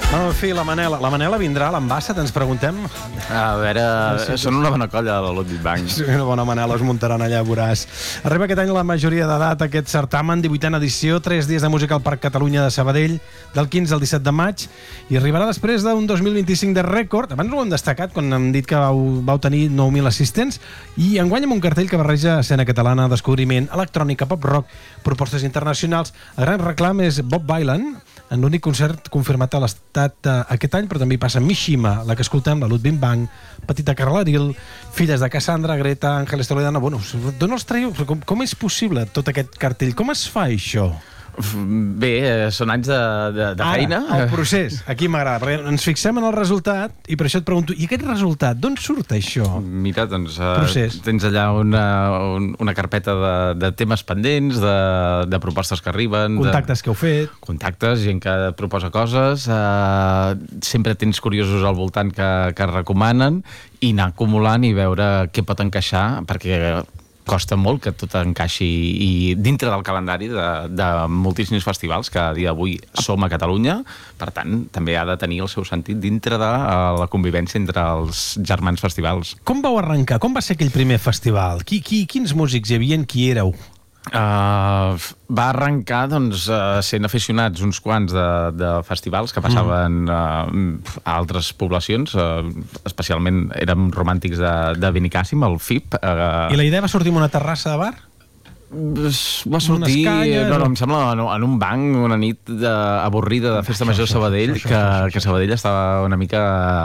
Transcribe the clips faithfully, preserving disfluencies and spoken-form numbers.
En fi, la Manela. La Manela vindrà a l'Ambassat, ens preguntem? A veure, sí, són una bona colla, la Ludwig Bank. Sí, una bona Manela, es muntaran allà, veuràs. Arriba aquest any la majoria d'edat, aquest certamen, divuitena edició, tres dies de música al Parc Catalunya de Sabadell, del quinze al disset de maig, i arribarà després d'un dos mil vint-i-cinc de rècord. Abans ho hem destacat, quan hem dit que vau, vau tenir nou mil assistents, i enguany amb un cartell que barreja escena catalana, descobriment, electrònica, pop-rock, propostes internacionals. El gran reclam és Bob Dylan, en l'únic concert confirmat a l'Estat eh, aquest any, però també hi passa Mishima, la que escoltem, la Ludwig Bank, Petita Carlaril, Filles de Cassandra, Greta, Ángeles Toledano. Bueno, d'on els traieu? Com, com és possible tot aquest cartell? Com es fa això? Bé, són anys de, de, de Ara, feina. el procés, aquí m'agrada, perquè ens fixem en el resultat i per això et pregunto, i aquest resultat, d'on surt això? Mira, doncs Procés. uh, tens allà una, un, una carpeta de, de temes pendents, de, de propostes que arriben, Contactes de, que heu fet. contactes, gent que et proposa coses, uh, sempre tens curiosos al voltant que, que recomanen, i anar acumulant i veure què pot encaixar, perquè costa molt que tot encaixi i dintre del calendari de, de moltíssims festivals que a dia d'avui som a Catalunya. Per tant, també ha de tenir el seu sentit dintre de la convivència entre els germans festivals. Com vau arrencar? Com va ser aquell primer festival? Qui, qui, quins músics hi havia? Qui éreu? Uh, va arrencar doncs, uh, sent aficionats uns quants de, de festivals que passaven uh, a altres poblacions, uh, especialment érem romàntics de, de Benicàssim, el F I P. Uh, I la idea va sortir en una terrassa de bar? Va sortir, canyes, no, no, em sembla, en, en un banc, una nit de, avorrida de Festa Major a Sabadell, això, això, que, això, això, que Sabadell estava una mica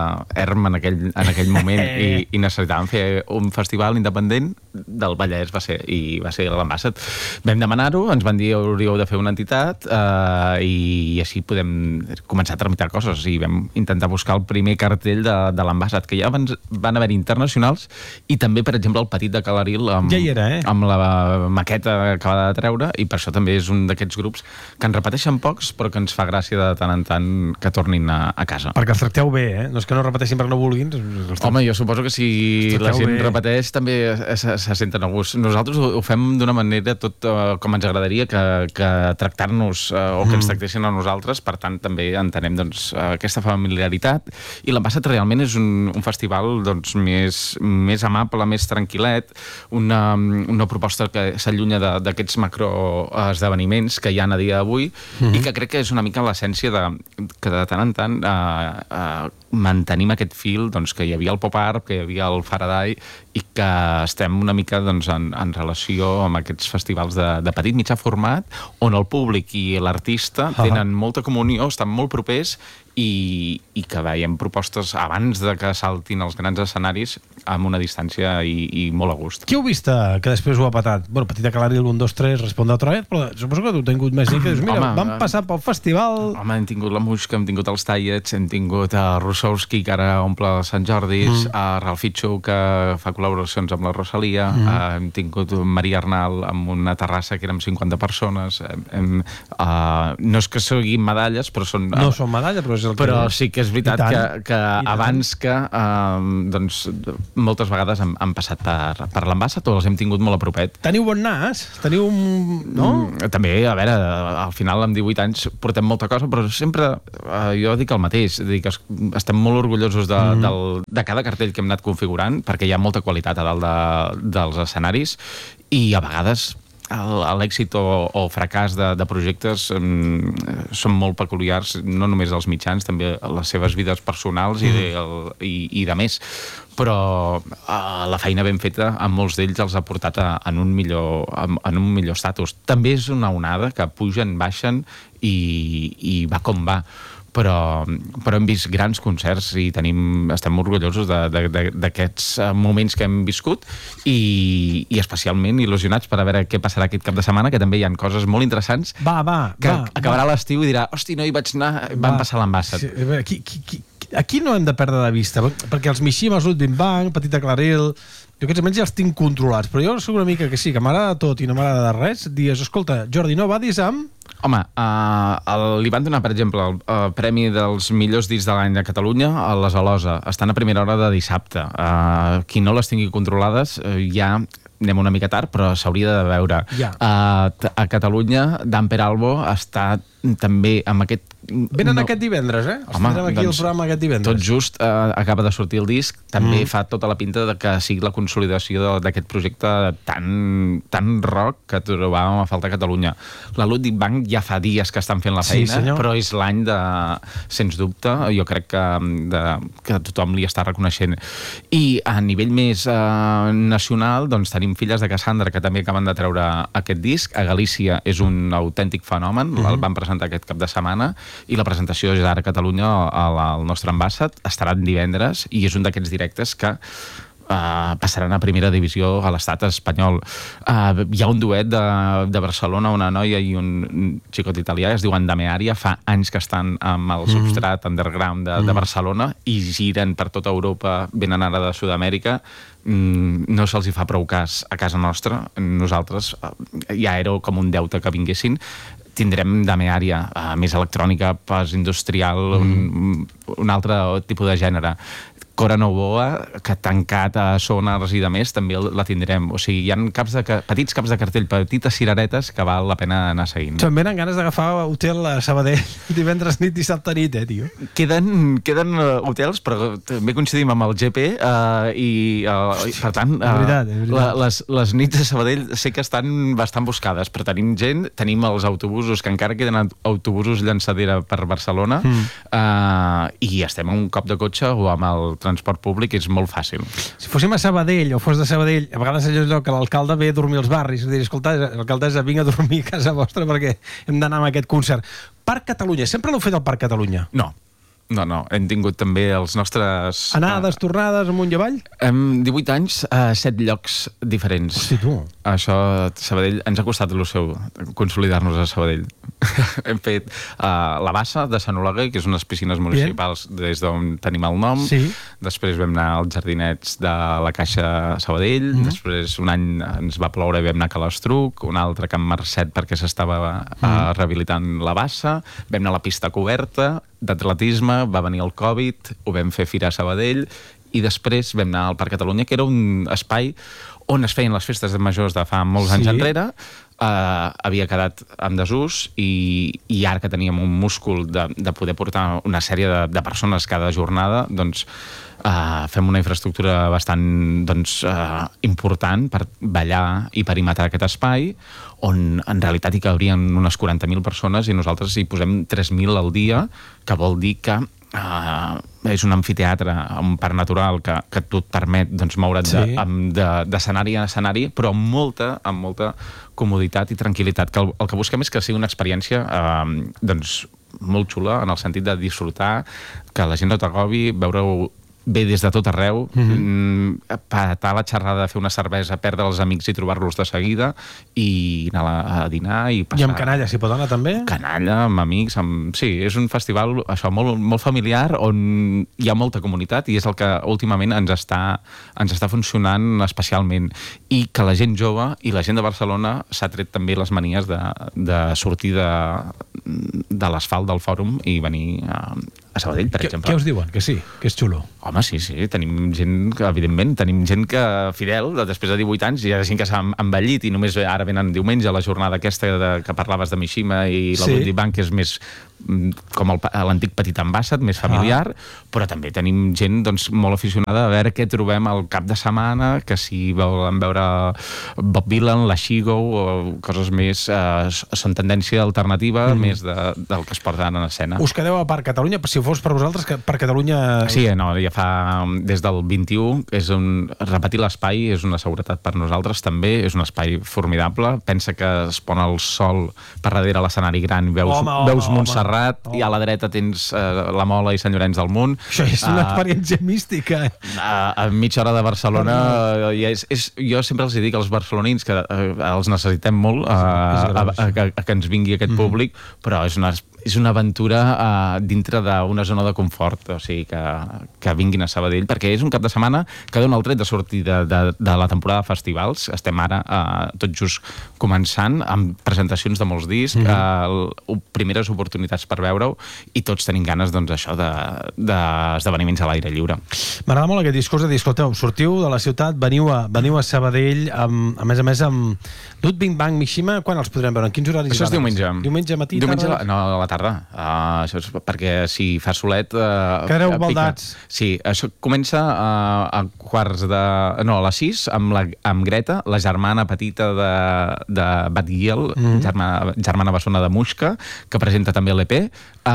erm en aquell, en aquell moment i, i necessitàvem fer un festival independent del Vallès, va ser, i va ser a l'Ambassat. Vam demanar-ho, ens van dir que hauríeu de fer una entitat eh, i així podem començar a tramitar coses, i vam intentar buscar el primer cartell de, de l'Ambassat, que ja van, van haver internacionals, i també, per exemple, el Petit de Calaril amb, ja hi era, eh? amb la maqueta acabada de treure, i per això també és un d'aquests grups que en repeteixen pocs, però que ens fa gràcia de tant en tant que tornin a, a casa. Perquè els tracteu bé, eh? No és que no repeteixin perquè no vulguin. Home, jo suposo que si la gent bé. repeteix també se, se senten a gust. Nosaltres ho, ho fem d'una manera tot uh, com ens agradaria que, que tractar-nos uh, o que ens tractessin a nosaltres, per tant també entenem doncs, uh, aquesta familiaritat, i l'Ambassat realment és un, un festival doncs, més, més amable, més tranquil·let, una, una proposta que s'allunya d'aquests macroesdeveniments que hi ha a dia d'avui, mm-hmm. i que crec que és una mica l'essència de, que de tant en tant eh, eh, mantenim aquest fil doncs, que hi havia el Pop Art, que hi havia el Faraday, i que estem una mica doncs, en, en relació amb aquests festivals de, de petit mitjà format, on el públic i l'artista ah. tenen molta comunió, estan molt propers, i, i que veiem propostes abans de que saltin els grans escenaris amb una distància i, i molt a gust. Qui heu vist que després ho ha patat? Bueno, Petita Calaril, un, dos, tres, Responde otra vez, però suposo que tu has tingut més gent que dius, mira, home, vam passar pel festival... Home, hem tingut la Muixca, hem tingut els Tallets, hem tingut a Rossowski, que ara omple Sant Jordis, mm. a Ralfitxo, que fa col·laboracions amb la Rosalia, mm. uh, hem tingut Maria Arnal amb una terrassa que érem cinquanta persones, hem, hem, uh, no és que siguin medalles, però són... No són medalles, però és el que... Però sí que és veritat que, que abans que uh, doncs, moltes vegades han, han passat per, per l'Ambassat, o els hem tingut molt a propet. Teniu bon nas? Teniu un... No? Mm, també, a veure, al final amb divuit anys portem molta cosa, però sempre uh, jo dic el mateix, dic, estem molt orgullosos de, mm. del, de cada cartell que hem anat configurant, perquè hi ha molta qualitat a dalt de, dels escenaris, i a vegades l'èxit o, o fracàs de, de projectes um, són molt peculiars, no només dels mitjans, també les seves vides personals mm. i, de, el, i, i de més, però uh, la feina ben feta amb molts d'ells els ha portat a, en un millor en, en un millor estatus. També és una onada que pugen, baixen i, i va com va, però, però hem vist grans concerts i tenim, estem orgullosos d'aquests moments que hem viscut, i, i especialment il·lusionats per a veure què passarà aquest cap de setmana, que també hi ha coses molt interessants. Va, va, que va, acabarà va. l'estiu i dirà, hosti, no hi vaig anar, van passar a l'Ambassat. Sí, aquí, aquí, aquí no hem de perdre de vista, perquè els Mishima, els Ludwig Bank, Petita Calaril, Jo aquests moments ja els tinc controlats, però jo soc una mica que sí, que m'agrada tot i no m'agrada de res. Dies, escolta, Jordi, no vadis amb... Home, uh, el, li van donar, per exemple, el uh, Premi dels millors discs de l'any de Catalunya a les Alosa. Estan a primera hora de dissabte. Uh, qui no les tingui controlades, uh, ja anem una mica tard, però s'hauria de veure. Ja. Uh, a Catalunya, Dan Peralbo està també amb aquest... Venen no. aquest divendres, eh? Els Home, tindrem aquí doncs, el programa aquest divendres. Tot just eh, acaba de sortir el disc, també Mm. fa tota la pinta de que sigui la consolidació d'aquest projecte tan, tan rock que trobàvem a falta a Catalunya. La Ludwig Bank ja fa dies que estan fent la Sí, feina, senyor. però és l'any de, sens dubte, jo crec que, de, que tothom li està reconeixent. I a nivell més eh, nacional, doncs tenim Filles de Cassandra, que també acaben de treure aquest disc. A Galícia és un autèntic fenomen, mm-hmm. el van presentar aquest cap de setmana, i la presentació és ara a Catalunya al, al nostre ambassat, estaran divendres i és un d'aquests directes que Uh, passaran a primera divisió a l'estat espanyol. Uh, hi ha un duet de, de Barcelona, una noia i un xicot italià, es diuen Damearia, fa anys que estan amb el substrat underground de, de Barcelona i giren per tota Europa, venen ara de Sud-amèrica. Mm, no se'ls hi fa prou cas a casa nostra. Nosaltres uh, ja era com un deute que vinguessin. Tindrem Damearia, uh, més electrònica, post-industrial, mm. un, un altre tipus de gènere. Cora Novoa, que ha tancat a Sonars i de més, també la tindrem. O sigui, hi ha caps de, petits caps de cartell, petites cireretes que val la pena anar seguint. Se'm venen ganes d'agafar hotel a Sabadell divendres nit, dissabte nit, eh, tio? Queden, queden uh, hotels, però també coincidim amb el G P uh, i, uh, i, per tant, uh, és veritat, és veritat. La, les, les nits de Sabadell sé que estan bastant buscades, però tenim gent, tenim els autobusos, que encara queden autobusos llançadera per Barcelona, mm. uh, i estem a un cop de cotxe o amb el transport públic, és molt fàcil. Si fóssim a Sabadell o fos de Sabadell, a vegades és allò que l'alcalde ve a dormir als barris, dir, escolta, l'alcaldessa, vinc a dormir a casa vostra perquè hem d'anar a aquest concert. Parc Catalunya, sempre l'heu fet al Parc Catalunya? No. No, no, hem tingut també els nostres... Anades, tornades, amunt i avall? Hem divuit anys a set llocs diferents. Hosti, tu. Això, Sabadell, ens ha costat el seu consolidar-nos a Sabadell. Hem fet uh, la Bassa de Sant Oleguer, que és unes piscines municipals Bien. Des d'on tenim el nom. Sí. Després vam anar als jardinets de la Caixa Sabadell. Mm-hmm. Després un any ens va ploure i vam anar a Calastruc. Un altre a Can Marcet perquè s'estava uh, mm. rehabilitant la Bassa. Vam anar a la pista coberta d'atletisme, va venir el Covid, ho vam fer Fira a Sabadell i després vam anar al Parc Catalunya, que era un espai on es feien les festes de majors de fa molts sí. anys enrere. Uh, havia quedat en desús i, i ara que teníem un múscul de, de poder portar una sèrie de, de persones cada jornada, doncs uh, fem una infraestructura bastant doncs, uh, important per ballar i perimetrar aquest espai, on en realitat hi cabrien unes quaranta mil persones i nosaltres hi posem tres mil al dia, que vol dir que Uh, és un amfiteatre, un parc natural que, que tu et permet doncs, moure't sí. d'escenari de, de, a escenari, però amb molta, amb molta comoditat i tranquil·litat. Que el, el que busquem és que sigui una experiència uh, doncs, molt xula, en el sentit de disfrutar, que la gent no t'agobi, veure-ho bé des de tot arreu, mm-hmm. patar la xerrada, fer una cervesa, perdre els amics i trobar-los de seguida i anar a dinar i passar... I amb canalla s'hi pot anar també? Canalla, amb amics, amb... sí, és un festival això, molt, molt familiar on hi ha molta comunitat i és el que últimament ens està, ens està funcionant especialment, i que la gent jove i la gent de Barcelona s'ha tret també les manies de, de sortir de, de l'asfalt del fòrum i venir a, a Sabadell, per que, exemple. Què us diuen? Que sí, que és xulo? Home, sí, sí, tenim gent que, evidentment, tenim gent que fidel, després de divuit anys, hi ha gent que s'ha envellit i només ara venen diumenge a la jornada aquesta de, que parlaves de Mishima i la sí. Ludwig Bank, que és més com l'antic Petit Ambassat, més familiar, ah. però també tenim gent doncs, molt aficionada a veure què trobem al cap de setmana, que si volen veure Bob Dylan, la Shigo o coses més, eh, són tendència alternativa, mm. més de, del que es porta en escena. Us quedeu a Parc Catalunya, si fos per vosaltres, que per Catalunya... Sí, no, ja fa des del vint-i-u, és un, repetir l'espai és una seguretat per nosaltres també, és un espai formidable, pensa que es pon el sol per darrere l'escenari gran, veus, home, home, veus Montserrat, home. I a la dreta tens uh, la Mola i Sant Llorenç del Munt. Això és una uh, experiència mística. A, a mitja hora de Barcelona, uh, i és, és, jo sempre els dic als barcelonins que uh, els necessitem molt, uh, a, a, a, a que ens vingui aquest mm. públic, però és una és una aventura uh, dintre d'una zona de confort, o sigui, que, que vinguin a Sabadell, perquè és un cap de setmana que dona el tret de sortir de, de, de la temporada de festivals. Estem ara uh, tot just començant, amb presentacions de molts discs, mm-hmm. uh, primeres oportunitats per veure-ho, i tots tenim ganes, doncs, això d'esdeveniments de, a l'aire lliure. M'agrada molt aquest discurs de dir, escolteu, sortiu de la ciutat, veniu a, veniu a Sabadell, amb, a més a més amb Ludwig van Mishima. Quan els podrem veure? En quins horaris? Això és diumenge. Diumenge, matí, diumenge, tarda? No, a la tarda. Uh, això és perquè si fa solet... Uh, Quedareu baldats. Sí, això comença uh, a quarts de... No, a les sis, amb, la, amb Greta, la germana petita de, de Bad Giel, mm-hmm. germana, germana bessona de Muixca, que presenta també l'E P.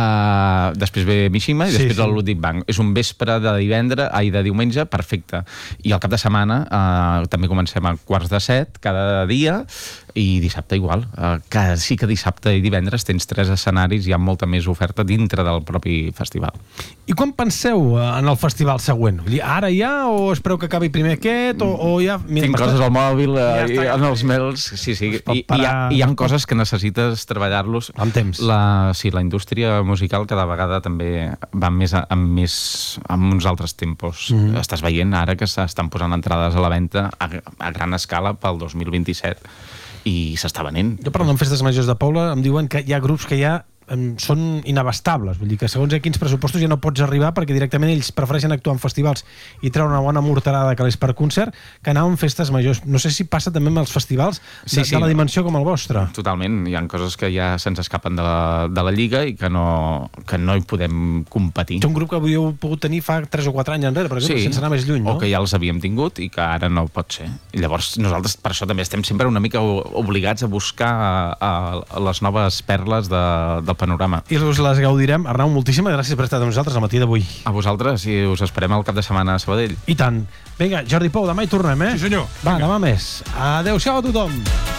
Uh, després ve Mishima i després sí, sí. el Ludwig Bank. És un vespre de divendres, ai, de diumenge, perfecte. I al cap de setmana uh, també comencem a quarts de set cada dia, i dissabte igual. Uh, que sí que dissabte i divendres tens tres escenaris, hi ha molta més oferta dintre del propi festival. I quan penseu en el festival següent? Vull dir, ara ja, o espereu que acabi primer aquest, o, o ja... Mira, tinc coses al mòbil, ja i en els mails, sí, sí. I, i, hi ha, hi ha coses que necessites treballar-los. Amb temps. La, sí, la indústria musical cada vegada també va més a, amb, més, amb uns altres tempos. Mm-hmm. Estàs veient ara que s'estan posant entrades a la venda a, a gran escala pel dos mil vint-i-set i s'està venent. Jo parlant amb festes majors de Poble em diuen que hi ha grups que ja em, són inabastables, vull dir que segons a quins pressupostos ja no pots arribar perquè directament ells prefereixen actuar en festivals i treure una bona morterada que és per concert que anar en festes majors. No sé si passa també amb els festivals de, sí, sí, de la dimensió com el vostre. Totalment, hi ha coses que ja se'ns escapen de la, de la Lliga i que no, que no hi podem competir. És un grup que havíeu pogut tenir fa tres o quatre anys enrere, per exemple, sí, sense anar més lluny, no? O que ja els havíem tingut i que ara no pot ser. I llavors nosaltres per això també estem sempre una mica obligats a buscar a, a les noves perles de, del panorama. I us les gaudirem. Arnau, moltíssimes gràcies per estar amb nosaltres al matí d'avui. A vosaltres, i us esperem al cap de setmana a Sabadell. I tant. Vinga, Jordi Pou, demà hi tornem, eh? Sí, senyor. Va, demà més. Adéu-siau a tothom.